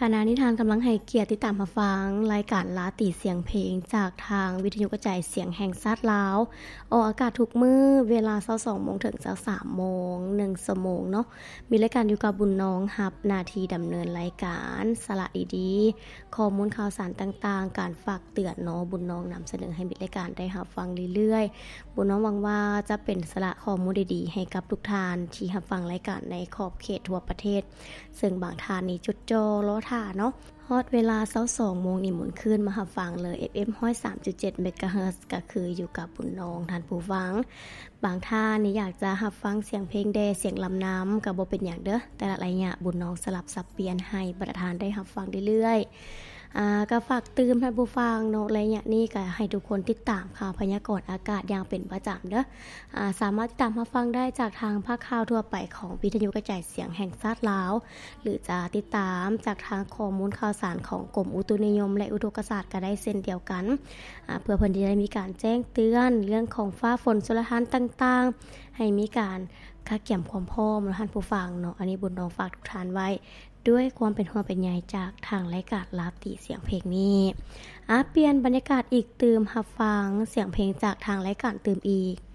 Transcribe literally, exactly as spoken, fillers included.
ขณะนี้ทางกำลังให้เกียรติติดตามรับฟังรายการลาตีเสียงเพลงจากทางวิทยุกระจายเสียงแห่งชาติลาวออกอากาศทุกมื้อเวลา ยี่สิบสองโมง ถึง สามโมง หนึ่งชั่วโมงเนาะมีรายการอยู่กับบุญน้องรับหน้าที่ดำเนินรายการสาระดีๆข้อมูลข่าวสารต่างๆการฝากเตือนเนาะบุญน้องนำเสนอให้มิตรรายการได้รับฟังเรื่อยๆบุญน้องหวังว่าจะเป็นสาระข้อมูลดีๆให้กับทุกท่านที่รับฟังรายการในขอบเขตทั่วประเทศซึ่งบางท่านนี่จุดจอรอท่าเนาะฮอดเวลา ยี่สิบสองโมง นี่หมุนขึ้นมารับฟังเลย เอฟ เอ็ม หนึ่งร้อยสามจุดเจ็ด เมกะเฮิรตซ์ก็คืออยู่กับบุญน้องท่านผู้ฟังบางท่านนี่อยากจะรับฟังเสียงเพลงแดเสียงลำน้ำก็บ่เป็นหยังเด้อแต่ละระยะบุญน้องสลับสับเปลี่ยนให้ประธานได้รับฟังเรื่อยๆอ่าก็ฝากเตือนท่านผู้ฟังเนาะระยะนี้ก็ให้ทุกคนติดตามข่าวพยากรณ์อากาศอย่างเป็นประจำเด้ออ่าสามารถติดตามรับฟังได้จากทางภาคข่าวทั่วไปของวิทยุกระจายเสียงแห่งชาติลาวหรือจะติดตามจากทางข้อมูลข่าวสารของกรมอุตุนิยมและอุทกศาสตร์ก็ได้เช่นเดียวกันอ่าเพื่อเพิ่นจะได้มีการแจ้งเตือนเรื่องของฟ้าฝนชลทานต่างๆให้มีการค่าเกี่ยมความพร้อมท่านผู้ฟังเนาะอันนี้บุญน้องฝากทุกท่านไว้ด้วยความเป็นห่วงเป็นใยจากทางรายการลาติเสียงเพลงนี้อ่ะเปลี่ยนบรรยากาศอีกตื่มรับฟังเสียงเพลงจากทางรายการตื่มอีก